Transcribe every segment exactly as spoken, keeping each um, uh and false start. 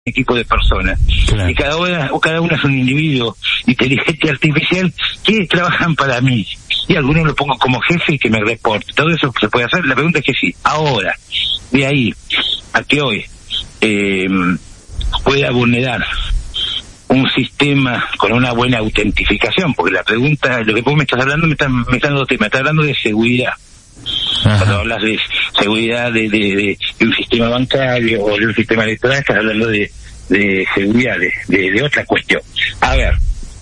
equipo de personas, claro. Y cada una, cada uno es un individuo, inteligencia artificial, que trabajan para mí, y algunos lo pongo como jefe y que me reporte. Todo eso se puede hacer. La pregunta es que sí. Ahora, de ahí a que hoy eh, pueda vulnerar un sistema con una buena autentificación, porque la pregunta, lo que vos me estás hablando, me estás, me estás dando, me estás hablando de seguridad. Ajá. Cuando hablas de seguridad de, de, de, de un sistema bancario o de un sistema electoral, estás hablando de, de seguridad, de, de, de otra cuestión. A ver,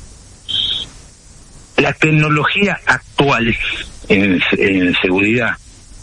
la tecnología actual en, en seguridad,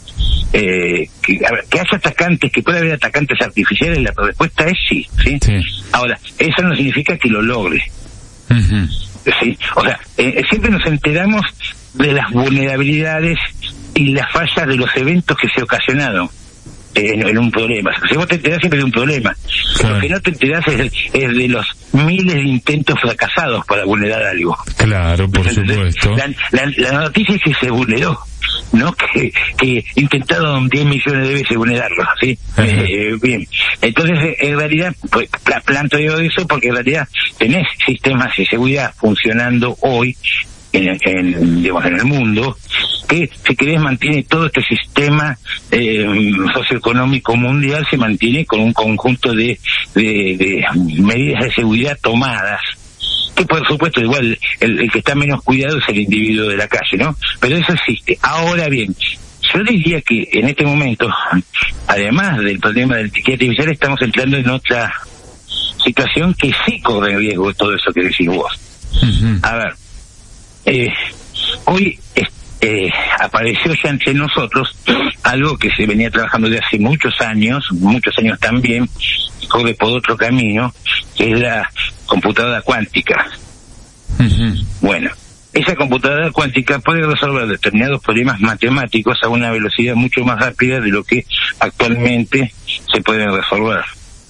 eh, que, a ver, que haya atacantes, que pueda haber atacantes artificiales, la respuesta es sí, ¿sí? Sí. Ahora, eso no significa que lo logre. Uh-huh. ¿Sí? O sea, eh, siempre nos enteramos de las vulnerabilidades y las fallas de los eventos que se ocasionaron en, en un problema. Si vos te enterás siempre de un problema, claro. Lo que no te enterás es, es de los miles de intentos fracasados para vulnerar algo. Claro, por supuesto. La, la, la noticia es que se vulneró, no que, que intentaron diez millones de veces vulnerarlo, ¿sí? Eh, bien. Entonces, en realidad, pues, planto yo eso porque en realidad tenés sistemas de seguridad funcionando hoy en, en, digamos, en el mundo, que si querés mantiene todo este sistema eh, socioeconómico mundial, se mantiene con un conjunto de, de, de medidas de seguridad tomadas, que por supuesto igual el, el que está menos cuidado es el individuo de la calle, ¿no? Pero eso existe. Ahora bien, yo diría que en este momento, además del problema del inteligencia artificial, estamos entrando en otra situación que sí corre riesgo todo eso que decís vos. Uh-huh. A ver, eh, hoy eh, apareció ya entre nosotros algo que se venía trabajando de hace muchos años, muchos años también, corre por otro camino, que es la computadora cuántica. Uh-huh. Bueno, esa computadora cuántica puede resolver determinados problemas matemáticos a una velocidad mucho más rápida de lo que actualmente se pueden resolver.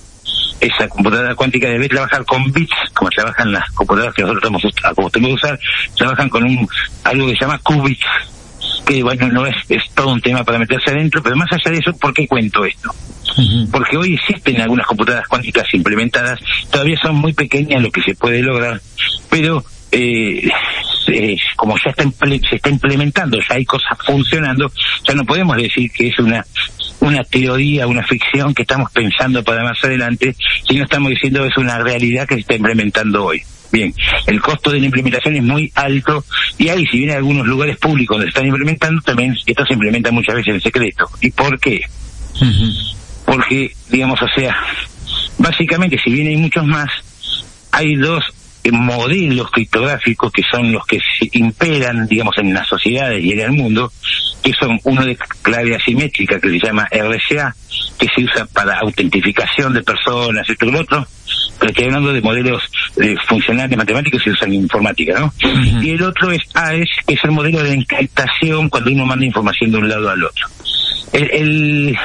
Esa computadora cuántica debe trabajar con bits, como trabajan las computadoras que nosotros estamos acostumbrados a usar, trabajan con un algo que se llama qubits, que bueno, no es, es todo un tema para meterse adentro, pero más allá de eso, ¿por qué cuento esto? Uh-huh. Porque hoy existen algunas computadoras cuánticas implementadas, todavía son muy pequeñas lo que se puede lograr, pero eh, eh, como ya está se está implementando, ya hay cosas funcionando, ya no podemos decir que es una una teoría, una ficción que estamos pensando para más adelante, sino estamos diciendo que es una realidad que se está implementando hoy. Bien, el costo de la implementación es muy alto, y ahí, si bien hay algunos lugares públicos donde se están implementando, también esto se implementa muchas veces en secreto. ¿Y por qué? Uh-huh. Porque, digamos, o sea, básicamente, si bien hay muchos más, hay dos modelos criptográficos que son los que se imperan, digamos, en las sociedades y en el mundo, que son uno de clave asimétrica, que se llama R C A, que se usa para autentificación de personas, esto y lo otro, pero estoy hablando de modelos eh, funcionales matemáticos que se usan en informática, ¿no? Uh-huh. Y el otro es A E S, que es el modelo de encriptación cuando uno manda información de un lado al otro. El, el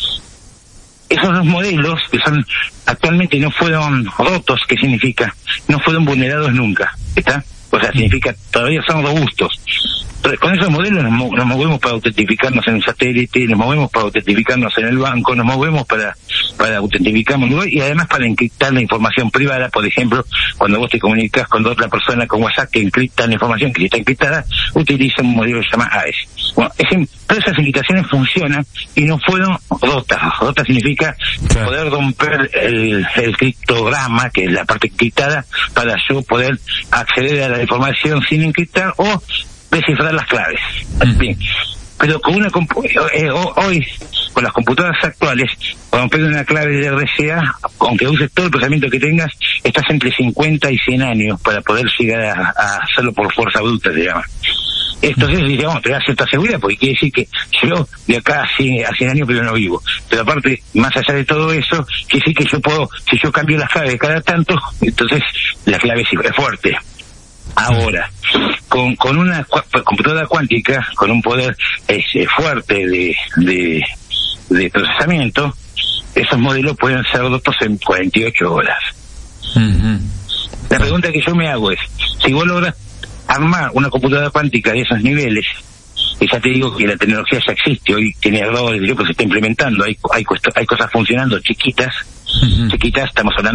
esos dos modelos, que son actualmente no fueron rotos, ¿qué significa? No fueron vulnerados nunca, ¿está? O sea, significa todavía son robustos. Pero con esos modelos nos, nos movemos para autentificarnos en un satélite, nos movemos para autentificarnos en el banco, nos movemos para para autentificarnos y además para encriptar la información privada. Por ejemplo, cuando vos te comunicas con otra persona con WhatsApp que encripta la información que está encriptada, utiliza un modelo que se llama A E S. Bueno, ese, todas esas encriptaciones funcionan y no fueron rotas. Rotas significa claro. Poder romper el, el criptograma, que es la parte encriptada, para yo poder acceder a la información sin encriptar o descifrar las claves. Mm. Bien. Pero con una compu- eh, hoy, con las computadoras actuales, romper una clave de R C A, aunque uses todo el procesamiento que tengas, estás entre cincuenta y cien años para poder llegar a, a hacerlo por fuerza bruta, se llama. Entonces, digamos, te da cierta seguridad, porque quiere decir que yo de acá a cien, a cien años pero no vivo. Pero aparte, más allá de todo eso, quiere decir que yo puedo, si yo cambio las claves cada tanto, entonces la clave siempre es fuerte. Ahora, con, con una cu- computadora cuántica, con un poder eh, fuerte de, de, de procesamiento, esos modelos pueden ser rotos en cuarenta y ocho horas. Uh-huh. La pregunta que yo me hago es, si vos logras armar una computadora cuántica de esos niveles, y ya te digo que la tecnología ya existe, hoy tiene errores, pero se está implementando, hay, hay, hay cosas funcionando chiquitas, uh-huh. chiquitas, estamos hablando